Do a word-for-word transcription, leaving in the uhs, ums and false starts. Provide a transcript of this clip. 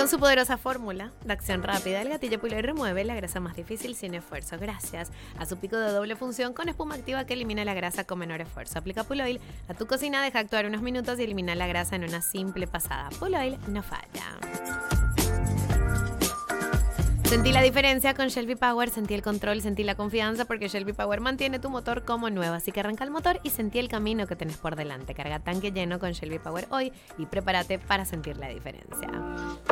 Con su poderosa fórmula de acción rápida, el gatillo Puloil remueve la grasa más difícil sin esfuerzo gracias a su pico de doble función con espuma activa que elimina la grasa con menor esfuerzo. Aplica Puloil a tu cocina, deja actuar unos minutos y elimina la grasa en una simple pasada. Puloil no falla. Sentí la diferencia con Shelby Power, sentí el control, sentí la confianza porque Shelby Power mantiene tu motor como nuevo. Así que arranca el motor y sentí el camino que tenés por delante. Carga tanque lleno con Shelby Power hoy y prepárate para sentir la diferencia.